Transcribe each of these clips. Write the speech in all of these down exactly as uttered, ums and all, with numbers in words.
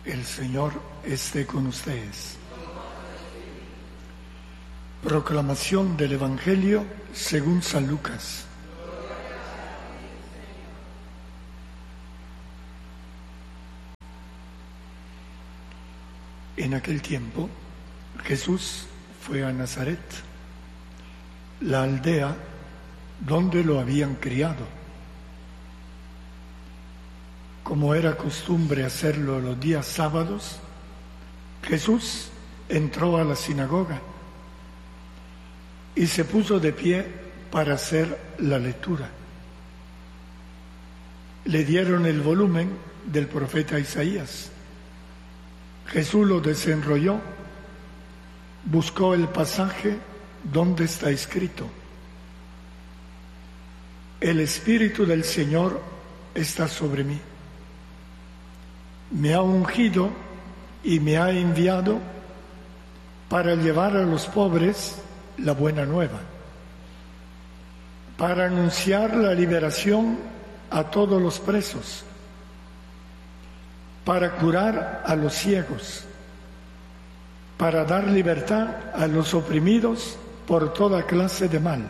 El Señor esté con ustedes. Proclamación del Evangelio según San Lucas. En aquel tiempo, Jesús fue a Nazaret, la aldea donde lo habían criado. Como era costumbre hacerlo los días sábados, Jesús entró a la sinagoga y se puso de pie para hacer la lectura. Le dieron el volumen del profeta Isaías. Jesús lo desenrolló, buscó el pasaje donde está escrito: El Espíritu del Señor está sobre mí. Me ha ungido y me ha enviado para llevar a los pobres la buena nueva, para anunciar la liberación a todos los presos, para curar a los ciegos, para dar libertad a los oprimidos por toda clase de mal,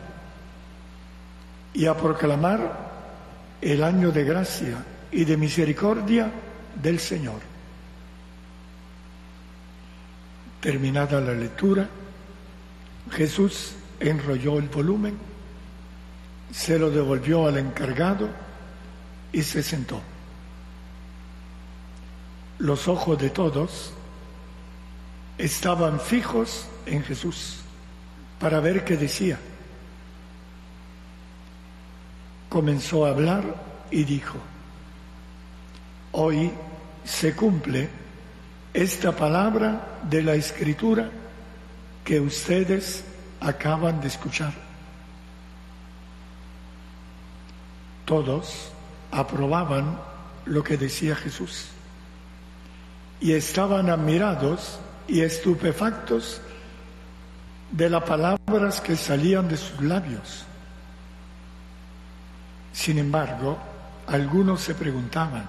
y a proclamar el año de gracia y de misericordia del Señor. Terminada la lectura, Jesús enrolló el volumen, se lo devolvió al encargado y se sentó. Los ojos de todos estaban fijos en Jesús para ver qué decía. Comenzó a hablar y dijo: Hoy se cumple esta palabra de la Escritura que ustedes acaban de escuchar. Todos aprobaban lo que decía Jesús y estaban admirados y estupefactos de las palabras que salían de sus labios. Sin embargo, algunos se preguntaban: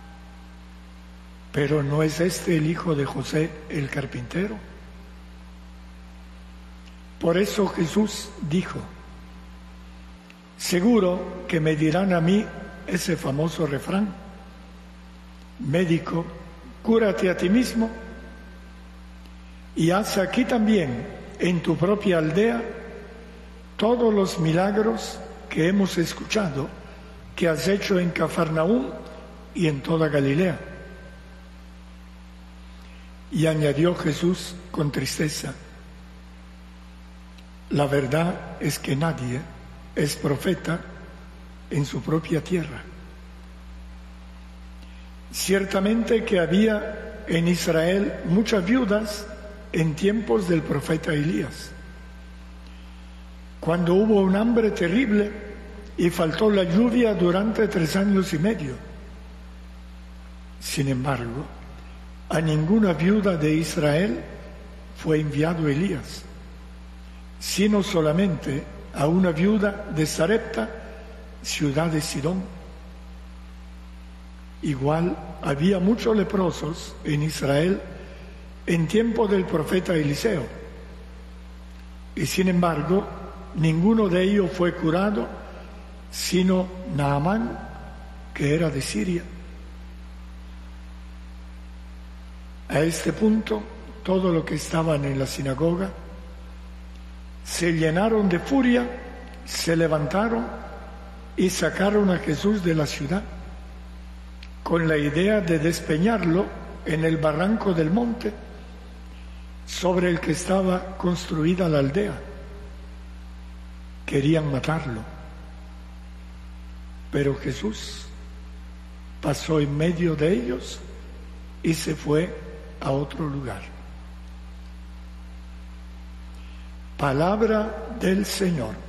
¿pero no es este el hijo de José el carpintero? Por eso Jesús dijo: seguro que me dirán a mí ese famoso refrán: médico, cúrate a ti mismo y haz aquí también, en tu propia aldea, todos los milagros que hemos escuchado que has hecho en Cafarnaúm y en toda Galilea. Y añadió Jesús con tristeza: la verdad es que nadie es profeta en su propia tierra. Ciertamente que había en Israel muchas viudas en tiempos del profeta Elías, cuando hubo un hambre terrible y faltó la lluvia durante tres años y medio. Sin embargo, a ninguna viuda de Israel fue enviado Elías, sino solamente a una viuda de Sarepta, ciudad de Sidón. Igual había muchos leprosos en Israel en tiempo del profeta Eliseo, y sin embargo ninguno de ellos fue curado, sino Naamán, que era de Siria. A este punto, todos los que estaban en la sinagoga se llenaron de furia, se levantaron y sacaron a Jesús de la ciudad, con la idea de despeñarlo en el barranco del monte sobre el que estaba construida la aldea. Querían matarlo, pero Jesús pasó en medio de ellos y se fue a otro lugar. Palabra del Señor.